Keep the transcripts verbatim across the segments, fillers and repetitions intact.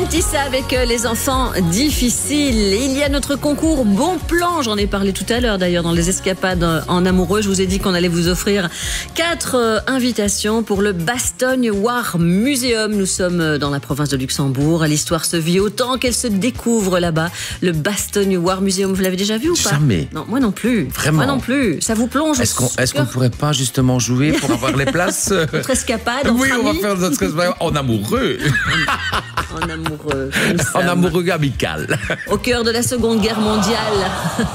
Mentissa avec les enfants difficiles. Il y a notre concours Bon Plan, j'en ai parlé tout à l'heure d'ailleurs dans les escapades en amoureux. Je vous ai dit qu'on allait vous offrir quatre invitations pour le Bastogne War Museum. Nous sommes dans la province de Luxembourg. L'histoire se vit autant qu'elle se découvre là-bas. Le Bastogne War Museum, vous l'avez déjà vu ou pas? Jamais. Non, moi non plus. Vraiment? Moi non plus. Ça vous plonge. Est-ce qu'on est-ce qu'on pourrait pas justement jouer pour avoir les places? Notre escapade en Oui, famille. on va faire notre escapade en amoureux. En amoureux. En amoureux amical. Au cœur de la Seconde Guerre mondiale,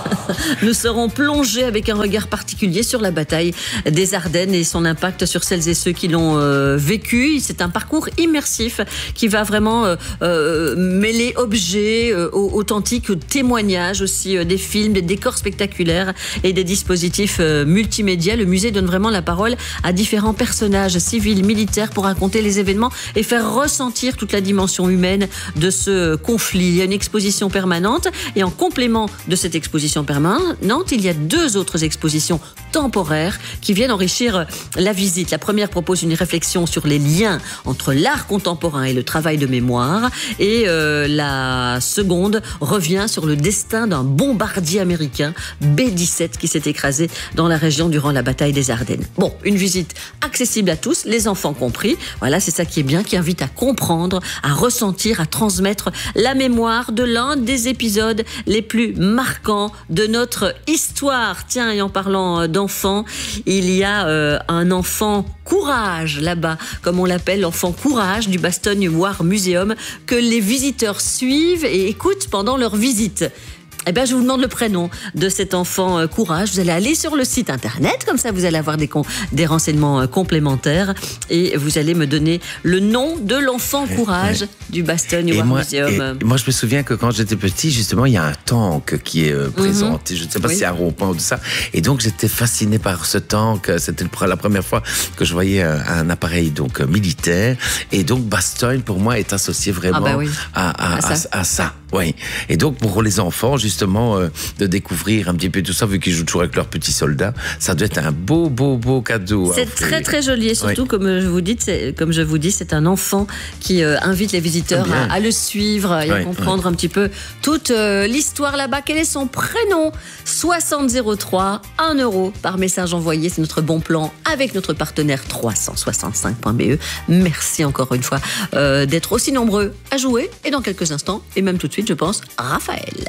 nous serons plongés avec un regard particulier sur la bataille des Ardennes et son impact sur celles et ceux qui l'ont euh, vécu. C'est un parcours immersif qui va vraiment euh, euh, mêler objets euh, authentiques, témoignages aussi, euh, des films, des décors spectaculaires et des dispositifs euh, multimédia. Le musée donne vraiment la parole à différents personnages civils, militaires pour raconter les événements et faire ressentir toute la dimension humaine de ce conflit. Il y a une exposition permanente et en complément de cette exposition permanente, il y a deux autres expositions temporaires qui viennent enrichir la visite. La première propose une réflexion sur les liens entre l'art contemporain et le travail de mémoire et euh, la seconde revient sur le destin d'un bombardier américain B dix-sept qui s'est écrasé dans la région durant la bataille des Ardennes. Bon, une visite accessible à tous, les enfants compris. Voilà, c'est ça qui est bien, qui invite à comprendre, à ressentir, à transmettre la mémoire de l'un des épisodes les plus marquants de notre histoire. Tiens, et en parlant d'enfants, il y a euh, un enfant courage là-bas, comme on l'appelle, l'enfant courage du Bastogne War Museum, que les visiteurs suivent et écoutent pendant leur visite. Eh bien, je vous demande le prénom de cet enfant euh, courage. Vous allez aller sur le site internet, comme ça vous allez avoir des, con- des renseignements euh, complémentaires et vous allez me donner le nom de l'enfant courage ouais. du Bastogne War moi, Museum. Et moi, je me souviens que quand j'étais petit, justement, il y a un tank qui est euh, présenté. Mm-hmm. Je ne sais pas oui. si c'est un rond-point ou tout ça. Et donc, j'étais fasciné par ce tank. C'était la première fois que je voyais un, un appareil donc euh, militaire. Et donc, Bastogne, pour moi, est associé vraiment ah bah oui. à, à, à, ça. À, à ça. Oui. Et donc, pour les enfants, justement, euh, de découvrir un petit peu tout ça, vu qu'ils jouent toujours avec leurs petits soldats, ça doit être un beau, beau, beau cadeau. C'est très, très joli. Et surtout, oui. comme je vous dis, c'est, comme je vous dis, c'est un enfant qui euh, invite les visiteurs à, à le suivre et oui, à comprendre oui. un petit peu toute euh, l'histoire là-bas. Quel est son prénom? soixante zéro trois, un euro par message envoyé. C'est notre bon plan avec notre partenaire trois cent soixante-cinq point b e. Merci encore une fois euh, d'être aussi nombreux à jouer. Et dans quelques instants, et même tout de suite, je pense, Raphaël.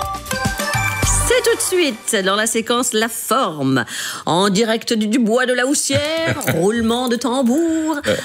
C'est tout de suite dans la séquence La Forme, en direct du, du bois de la Houssière, roulement de tambour. Euh,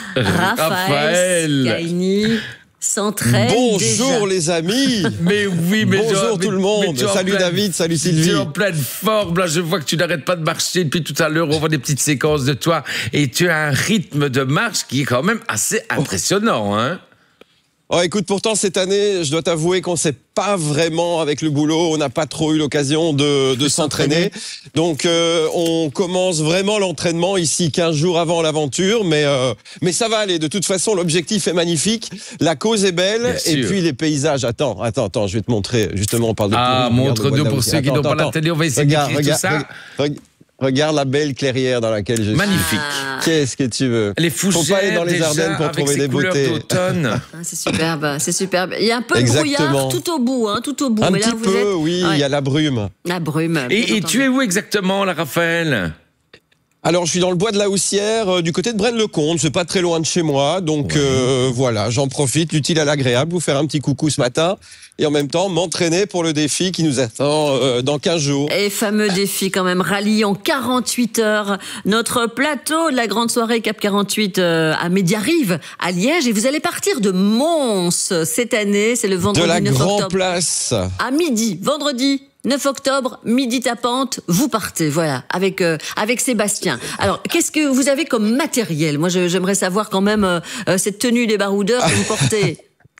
Raphaël, Skyny s'entraîne. Bonjour déjà. Les amis. Mais oui, mais bonjour genre, tout mais, le monde. Salut plein, David, salut Sylvie. Tu es en pleine forme. Là, je vois que tu n'arrêtes pas de marcher depuis tout à l'heure. On voit des petites séquences de toi et tu as un rythme de marche qui est quand même assez impressionnant, hein. Oh, écoute, pourtant, cette année, je dois t'avouer qu'on ne sait pas vraiment avec le boulot. On n'a pas trop eu l'occasion de, de s'entraîner. Donc, euh, on commence vraiment l'entraînement ici quinze jours avant l'aventure. Mais, euh, mais ça va aller. De toute façon, l'objectif est magnifique. La cause est belle. Bien et sûr. Puis, les paysages. Attends, attends, attends. Je vais te montrer. Justement, on parle de... Ah, montre-nous pour ceux qui n'ont pas la télé. On va essayer regarde, de décrire tout ça. Regarde, Regarde la belle clairière dans laquelle je suis. Magnifique. Ah. Qu'est-ce que tu veux? Les fougères, faut pas aller dans les Ardennes pour trouver des beautés. D'automne. Ah, c'est superbe, c'est superbe. Il y a un peu Exactement. de brouillard tout au bout, hein, tout au bout. Un Mais petit là, vous peu, êtes... oui. Ouais. Il y a la brume. La brume. Et, et tu es où exactement, là, Raphaël? Alors, je suis dans le bois de la Houssière, euh, du côté de Braine-le-Comte. C'est pas très loin de chez moi. Donc, ouais. euh, voilà, j'en profite, l'utile à l'agréable, vous faire un petit coucou ce matin. Et en même temps, m'entraîner pour le défi qui nous attend euh, dans quinze jours. Et fameux défi quand même, rallye en quarante-huit heures. Notre plateau de la grande soirée Cap quarante-huit euh, à Médiarive, à Liège. Et vous allez partir de Mons cette année. C'est le vendredi neuf octobre. De la Grand octobre. Place. À midi, vendredi neuf octobre, midi tapante, vous partez, voilà, avec euh, avec Sébastien. Alors, qu'est-ce que vous avez comme matériel? Moi, je, j'aimerais savoir quand même euh, euh, cette tenue des baroudeurs que vous portez.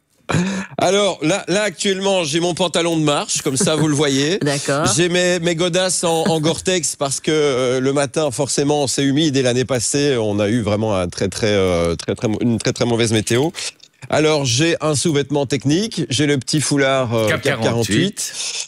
Alors, là, là, actuellement, j'ai mon pantalon de marche, comme ça, vous le voyez. D'accord. J'ai mes, mes godasses en, en Gore-Tex parce que euh, le matin, forcément, c'est humide et l'année passée, on a eu vraiment un très, très, euh, très, très, une très, très mauvaise météo. Alors, j'ai un sous-vêtement technique, j'ai le petit foulard euh, Cap quarante-huit.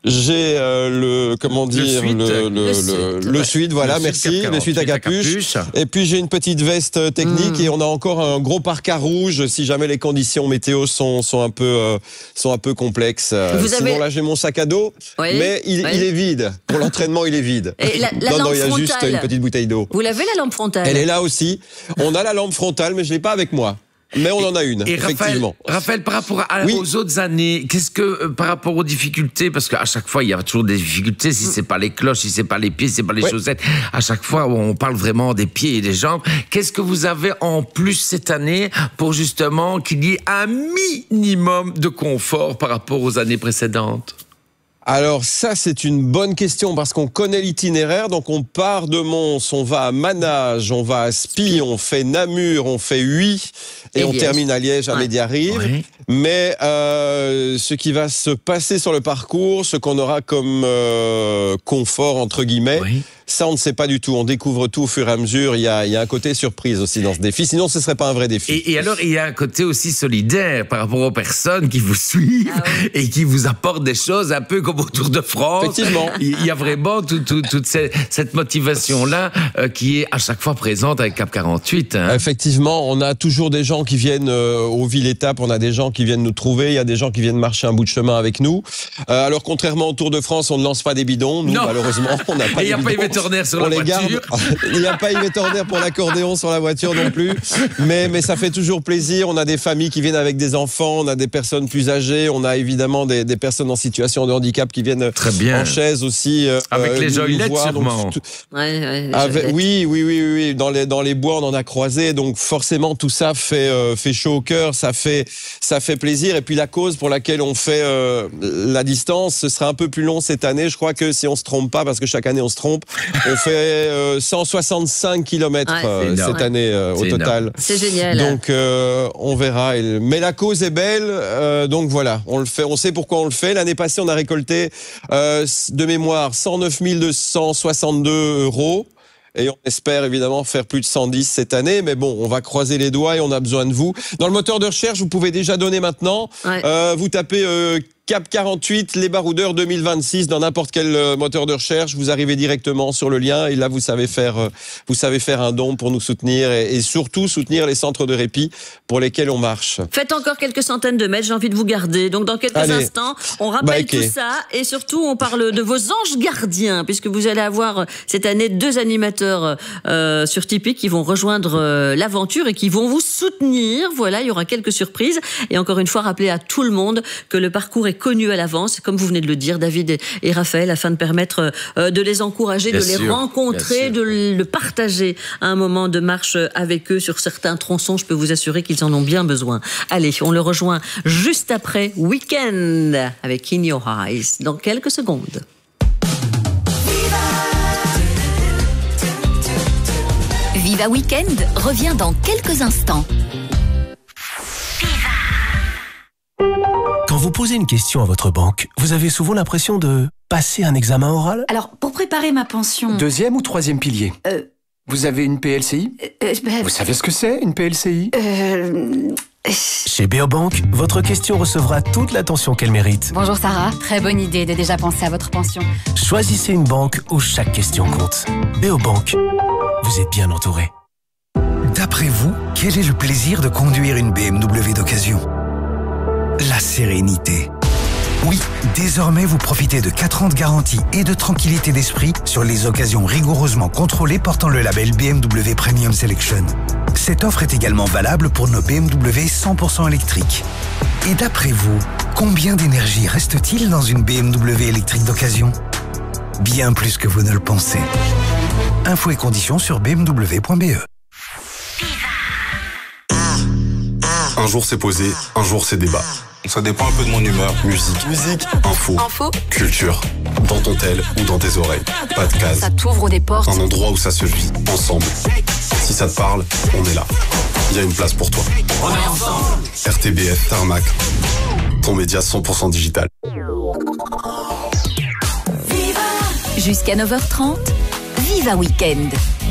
J'ai euh, le comment dire le suite, le, le, le, le, le, le suite, voilà, le merci, suite le suite à capuche. capuche. Et puis j'ai une petite veste technique mmh. et on a encore un gros parka rouge si jamais les conditions météo sont sont un peu euh, sont un peu complexes. Vous Sinon avez... là j'ai mon sac à dos, oui. mais il, oui. il est vide. Pour l'entraînement, il est vide. Et la, la non, lampe non, il y a frontale. juste une petite bouteille d'eau. Vous l'avez la lampe frontale? Elle est là aussi. On a la lampe frontale, mais je l'ai pas avec moi. Mais on en a une, et effectivement. Raphaël, Raphaël, par rapport à, oui. aux autres années, qu'est-ce que, euh, par rapport aux difficultés, parce qu'à chaque fois, il y a toujours des difficultés, si c'est pas les cloches, si c'est pas les pieds, si c'est pas les ouais. chaussettes, à chaque fois, on parle vraiment des pieds et des jambes. Qu'est-ce que vous avez en plus cette année pour justement qu'il y ait un minimum de confort par rapport aux années précédentes? Alors ça, c'est une bonne question parce qu'on connaît l'itinéraire. Donc on part de Mons, on va à Manage, on va à Spie, on fait Namur, on fait Huy et, et on Liège. termine à Liège, à ouais. Médiarive. Ouais. Mais euh, ce qui va se passer sur le parcours, ce qu'on aura comme euh, confort entre guillemets, oui. ça on ne sait pas du tout. On découvre tout au fur et à mesure. Il y a, il y a un côté surprise aussi dans ce défi. Sinon, ce serait pas un vrai défi. Et, et alors, il y a un côté aussi solidaire par rapport aux personnes qui vous suivent ah oui. et qui vous apportent des choses un peu comme au Tour de France. Effectivement. Il y a vraiment tout, tout, toute cette, cette motivation-là euh, qui est à chaque fois présente avec Cap quarante-huit. Hein. Effectivement, on a toujours des gens qui viennent euh, aux villes-étapes. On a des gens qui viennent nous trouver. Il y a des gens qui viennent marcher un bout de chemin avec nous. Euh, alors, contrairement au Tour de France, on ne lance pas des bidons. Nous, non. malheureusement, on n'a pas. Et il n'y a pas Yves Torner sur on la voiture. Il n'y a pas Yves Torner pour l'accordéon sur la voiture non plus. Mais, mais ça fait toujours plaisir. On a des familles qui viennent avec des enfants. On a des personnes plus âgées. On a évidemment des, des personnes en situation de handicap qui viennent Très bien. en chaise aussi. Euh, avec les joylettes, sûrement. Donc, tout, ouais, ouais, avec, oui, oui, oui, oui. Dans les, dans les bois, on en a croisé. Donc, forcément, tout ça fait, euh, fait chaud au cœur. Ça fait, ça fait plaisir. Et puis, la cause pour laquelle on fait euh, la distance, ce sera un peu plus long cette année. Je crois que si on se trompe pas, parce que chaque année, on se trompe, on fait euh, cent soixante-cinq kilomètres ouais, euh, cette année euh, au total. Énorme. C'est génial. Donc, euh, on verra. Mais la cause est belle. Euh, donc, voilà. On le fait. On sait pourquoi on le fait. L'année passée, on a récolté euh, de mémoire cent neuf mille deux cent soixante-deux euros. Et on espère évidemment faire plus de cent dix cette année. Mais bon, on va croiser les doigts et on a besoin de vous. Dans le moteur de recherche, vous pouvez déjà donner maintenant. Ouais. Euh, vous tapez euh, Cap quarante-huit, les baroudeurs deux mille vingt-six dans n'importe quel moteur de recherche. Vous arrivez directement sur le lien et là, vous savez faire, vous savez faire un don pour nous soutenir et, et surtout soutenir les centres de répit pour lesquels on marche. Faites encore quelques centaines de mètres, j'ai envie de vous garder. Donc, dans quelques Allez. instants, on rappelle bah, okay. tout ça et surtout, on parle de vos anges gardiens puisque vous allez avoir cette année deux animateurs euh, sur Tipeee qui vont rejoindre euh, l'aventure et qui vont vous soutenir. Voilà, il y aura quelques surprises et encore une fois, rappeler à tout le monde que le parcours est connu à l'avance, comme vous venez de le dire, David et Raphaël, afin de permettre euh, de les encourager, bien de sûr, les rencontrer, de le partager à un moment de marche avec eux sur certains tronçons. Je peux vous assurer qu'ils en ont bien besoin. Allez, on le rejoint juste après Weekend avec In Your Eyes dans quelques secondes. Viva Weekend revient dans quelques instants. Quand vous posez une question à votre banque, vous avez souvent l'impression de passer un examen oral ? Alors, pour préparer ma pension... Deuxième ou troisième pilier euh, Vous avez une P L C I euh, bah, Vous savez ce que c'est, une P L C I euh... Chez Beobank, votre question recevra toute l'attention qu'elle mérite. Bonjour Sarah, très bonne idée de déjà penser à votre pension. Choisissez une banque où chaque question compte. Beobank, vous êtes bien entouré. D'après vous, quel est le plaisir de conduire une B M W d'occasion ? La sérénité. Oui, désormais vous profitez de quatre ans de garantie et de tranquillité d'esprit sur les occasions rigoureusement contrôlées portant le label B M W Premium Selection. Cette offre est également valable pour nos B M W cent pour cent électriques. Et d'après vous, combien d'énergie reste-t-il dans une B M W électrique d'occasion ? Bien plus que vous ne le pensez. Infos et conditions sur b m w point b e. Un jour c'est posé, un jour c'est débat. Ça dépend un peu de mon humeur. Musique, musique, info, info, culture. Dans ton tel ou dans tes oreilles. Pas de case. Ça t'ouvre des portes. Un endroit où ça se vit, ensemble. Si ça te parle, on est là. Il y a une place pour toi. On est ensemble. R T B F Tarmac. Ton média cent pour cent digital. Jusqu'à neuf heures trente, Viva Weekend.